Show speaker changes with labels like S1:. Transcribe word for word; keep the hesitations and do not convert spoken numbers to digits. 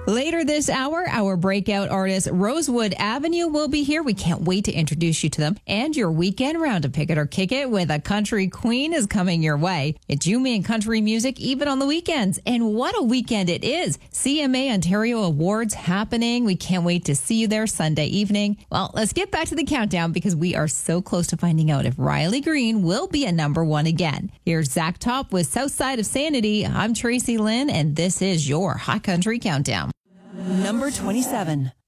S1: Later this hour, our breakout artist Rosewood Avenue will be here. We can't wait to introduce you to them. And your weekend round of Pick It or Kick It with a country queen is coming your way. It's you, me, and country music even on the weekends. And what a weekend it is. C M A Ontario Awards happening. We can't wait to see you there Sunday evening. Well, let's get back to the countdown because we are so close to finding out if Riley Green will be a number one again. Here's Zach Top with South Side of Sanity. I'm Tracy Lynn, and this is your Hot Country Countdown.
S2: Number twenty-seven.